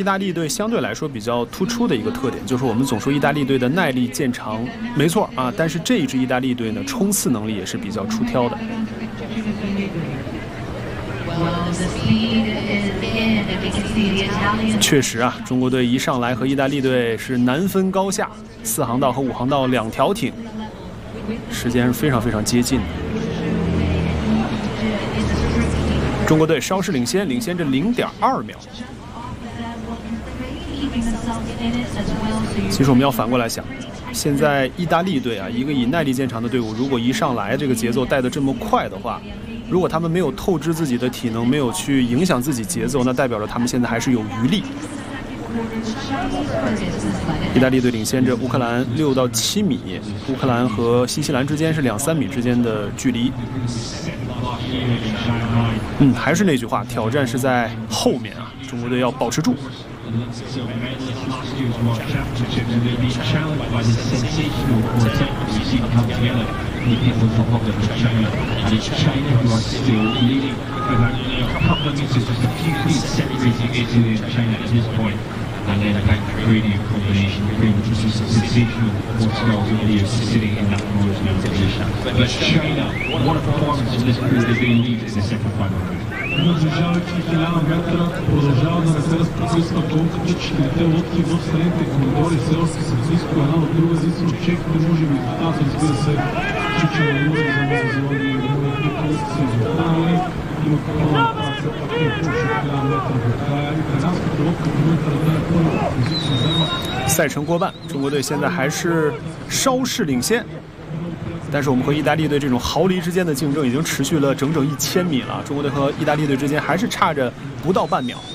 大利队相对来说比较突出的一个特点，就是我们总说意大利队的耐力见长，没错啊，但是这一支意大利队呢，冲刺能力也是比较出挑的。确实啊，中国队一上来和意大利队是难分高下，4航道和5航道2条艇，时间是非常非常接近的。中国队稍事领先着0.2秒。其实我们要反过来想，现在意大利队啊，一个以耐力见长的队伍，如果一上来这个节奏带得这么快的话，如果他们没有透支自己的体能，没有去影响自己节奏，那代表着他们现在还是有余力。意大利队领先着乌克兰6到7米，乌克兰和新西兰之间是2-3米之间的距离。还是那句话，挑战是在后面啊，中国队要保持住。 And then that creating a combination between sensational Portugal's video sitting in that marginal position. But China, what a performance from this crew. They've been leaders in the second 500. Продължавайки 1000 метра, продължава да не се разпрекъсва колкото четирите лодки в средните коридори все още са близко една до друга, зависи от чехите, може би аз разбира се, че не може за Нова Зеландия и Румъния, които са изостанали. Има такова все пак е повече от 1000 метра до края. Италианската лодка в момента е първата позиция взема. 赛程过半，中国队现在还是稍事领先。但是我们和意大利队这种毫厘之间的竞争已经持续了整整1000米了，中国队和意大利队之间还是差着不到半秒。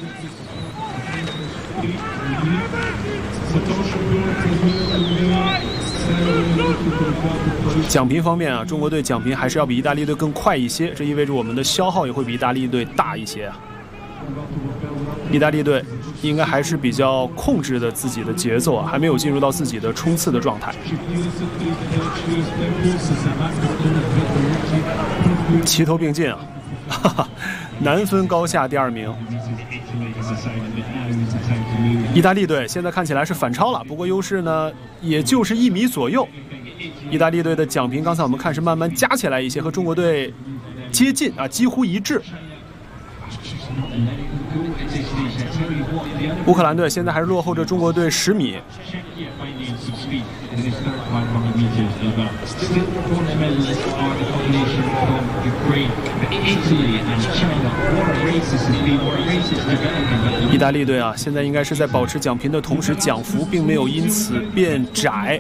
奖评方面啊，中国队奖评还是要比意大利队更快一些，这意味着我们的消耗也会比意大利队大一些啊。意大利队应该还是比较控制的自己的节奏啊，还没有进入到自己的冲刺的状态。齐头并进啊，哈哈，难分高下，第2名。意大利队现在看起来是反超了，不过优势呢，也就是1米左右。意大利队的奖评刚才我们看是慢慢加起来一些，和中国队接近啊，几乎一致。乌克兰队现在还是落后着中国队10米。意大利队啊，现在应该是在保持奖评的同时，奖幅并没有因此变窄，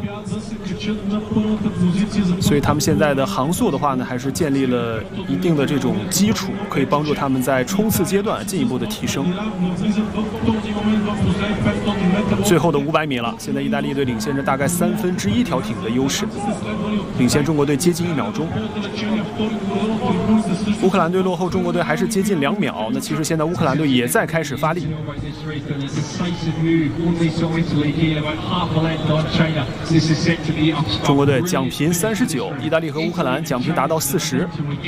所以他们现在的航速的话呢，还是建立了一定的这种基础，可以帮助他们在冲刺阶段进一步的提升。最后的500米了，现在意大利队领先着大概1/3条艇的优势，领先中国队接近1秒钟。乌克兰队落后中国队还是接近2秒，那其实现在乌克兰队也在开始发力。中国队奖评39，意大利和乌克兰奖评达到40。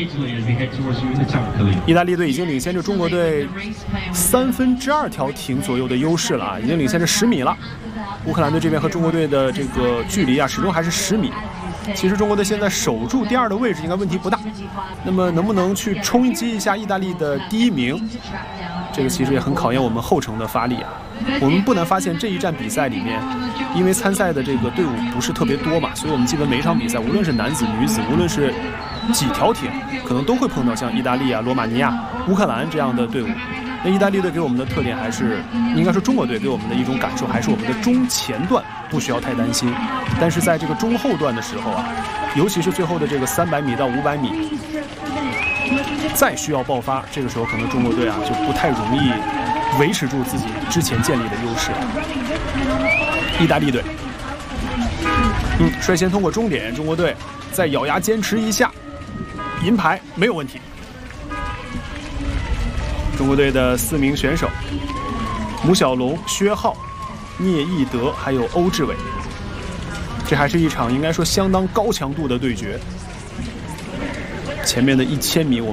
意大利队已经领先着中国队2/3条艇左右的优势了啊，已经领先着10米了。乌克兰队这边和中国队的这个距离啊，始终还是10米。其实中国队现在守住第2的位置应该问题不大，那么能不能去冲击一下意大利的第1名？这个其实也很考验我们后程的发力啊。我们不难发现这一站比赛里面，因为参赛的这个队伍不是特别多嘛，所以我们基本每一场比赛，无论是男子、女子，无论是几条艇，可能都会碰到像意大利啊、罗马尼亚、乌克兰这样的队伍。那意大利队给我们的特点还是，应该说中国队给我们的一种感受，还是我们的中前段不需要太担心，但是在这个中后段的时候啊，尤其是最后的这个300米到500米，再需要爆发，这个时候可能中国队啊就不太容易维持住自己之前建立的优势。意大利队，率先通过终点，中国队再咬牙坚持一下，银牌没有问题。中国队的4名选手：姆小龙、薛浩、聂义德，还有欧志伟。这还是一场应该说相当高强度的对决。前面的1000米我们